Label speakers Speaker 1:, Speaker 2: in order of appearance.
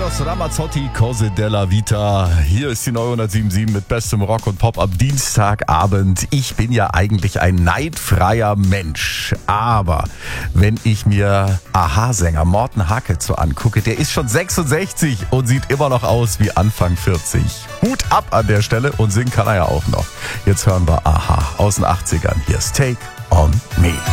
Speaker 1: Eros Ramazzotti, Cose della Vita. Hier ist die neue 107.7 mit bestem Rock und Pop am Dienstagabend. Ich bin ja eigentlich ein neidfreier Mensch. Aber wenn ich mir Aha-Sänger Morten Harket so angucke, der ist schon 66 und sieht immer noch aus wie Anfang 40. Hut ab an der Stelle und singen kann er ja auch noch. Jetzt hören wir Aha aus den 80ern. Hier ist Take on Me.